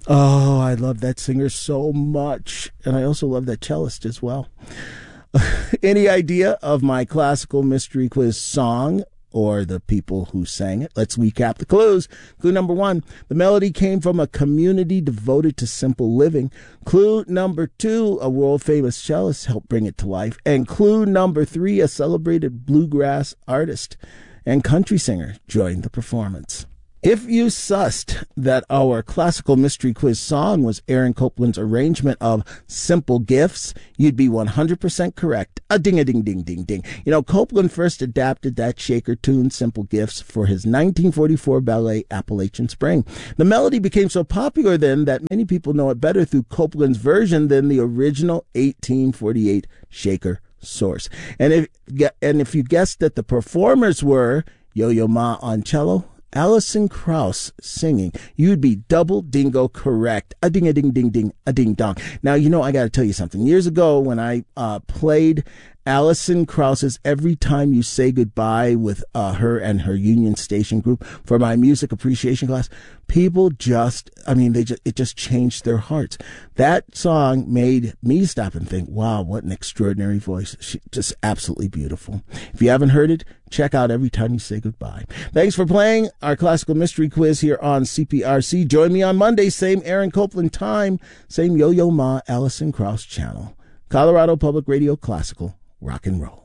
Oh, I love that singer so much. And I also love that cellist as well. Any idea of my classical mystery quiz song or the people who sang it? Let's recap the clues. Clue number 1, the melody came from a community devoted to simple living. Clue number 2, a world-famous cellist helped bring it to life. And clue number 3, a celebrated bluegrass artist and country singer joined the performance. If you sussed that our classical mystery quiz song was Aaron Copland's arrangement of Simple Gifts, you'd be 100% correct. A ding-a-ding-ding-ding-ding. You know, Copland first adapted that shaker tune, Simple Gifts, for his 1944 ballet Appalachian Spring. The melody became so popular then that many people know it better through Copland's version than the original 1848 shaker source. And if you guessed that the performers were Yo-Yo Ma on cello, Alison Krauss singing, you'd be double dingo correct. A ding a ding ding ding, a ding dong. Now, you know, I got to tell you something. Years ago, when I played Alison Krauss's Every Time You Say Goodbye with her and her Union Station group for my music appreciation class, people just, it just changed their hearts. That song made me stop and think, wow, what an extraordinary voice. She just absolutely beautiful. If you haven't heard it, check out Every Time You Say Goodbye. Thanks for playing our classical mystery quiz here on CPRC. Join me on Monday, same Aaron Copland time, same Yo-Yo Ma Alison Krauss channel. Colorado Public Radio Classical Rock and Roll.